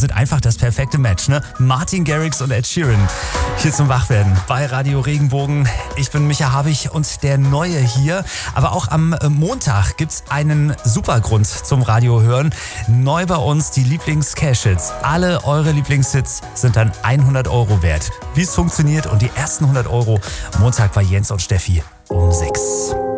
sind einfach das perfekte Match, ne? Martin Garrix und Ed Sheeran. Hier zum Wachwerden bei Radio Regenbogen. Ich bin Micha Habich und der Neue hier. Aber auch am Montag gibt's einen super Grund zum Radio hören. Neu bei uns die Lieblings-Cash-Hits. Alle eure Lieblingshits sind dann 100 € wert. Wie es funktioniert und die ersten 100 € Montag bei Jens und Steffi um 6.